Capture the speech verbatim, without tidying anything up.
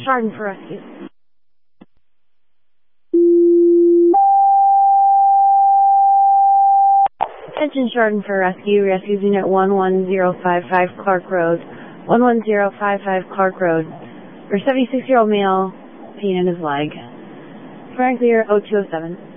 Chardon for rescue. Attention Chardon for rescue. Rescue unit one one zero five five Clark Road. one one zero five five Clark Road. For seventy-six-year-old male, pain in his leg. Frank Clear oh two oh seven.